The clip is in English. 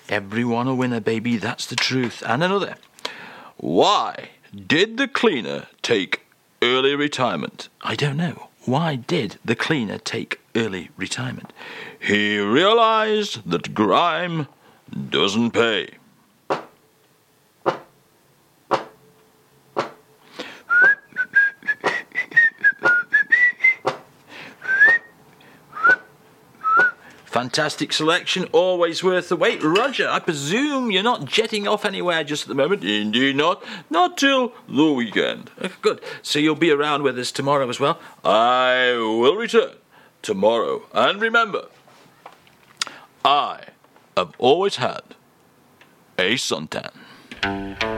Everyone a winner, baby, that's the truth. And another. Why did the cleaner take early retirement? I don't know. Why did the cleaner take early retirement? He realized that grime doesn't pay. Fantastic selection, always worth the wait. Roger, I presume you're not jetting off anywhere just at the moment? Indeed not. Not till the weekend. Good. So you'll be around with us tomorrow as well? I will return tomorrow. And remember, I have always had a suntan.